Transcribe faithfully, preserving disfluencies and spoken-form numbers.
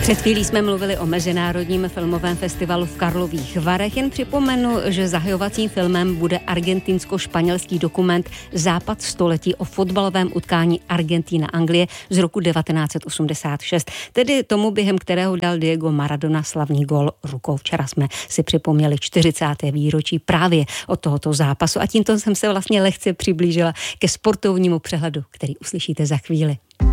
Před chvílí jsme mluvili o Mezinárodním filmovém festivalu v Karlových Varech. Jen připomenu, že zahajovacím filmem bude argentinsko-španělský dokument Západ století o fotbalovém utkání Argentina-Anglie z roku devatenáct set osmdesát šest. Tedy tomu, během kterého dal Diego Maradona slavný gól rukou. Včera jsme si připomněli čtyřicáté výročí právě od tohoto zápasu a tímto jsem se vlastně lehce přiblížila ke sportovnímu přehledu, který uslyšíte za chvíli.